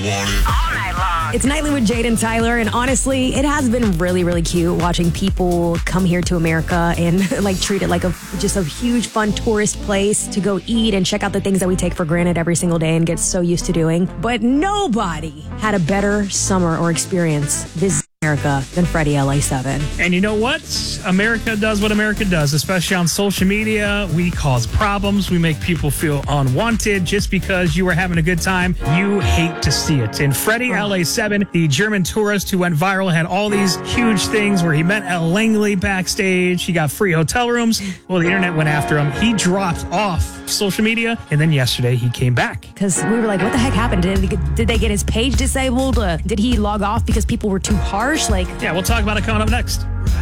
It's Nightly with Jade and Tyler, and honestly, it has been really, really cute watching people come here to America and treat it like just a huge, fun tourist place to go eat and check out the things that we take for granted every single day and get so used to doing. But nobody had a better summer or experience visiting America than Freddie LA7. And you know what? America does what America does, especially on social media. We cause problems. We make people feel unwanted just because you were having a good time. You hate to see it. And Freddie LA7, the German tourist who went viral, had all these huge things where he met Elle Langley backstage. He got free hotel rooms. Well, the internet went after him. He dropped off social media. And then yesterday he came back. Because we were like, what the heck happened? Did they get his page disabled? Did he log off because people were too harsh? Yeah, we'll talk about it coming up next.